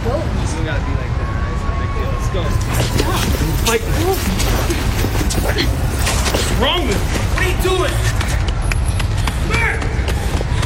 go. It's still gotta be like that, right? It's not a big deal. Let's go. Fight. What's wrong with you? What are you doing?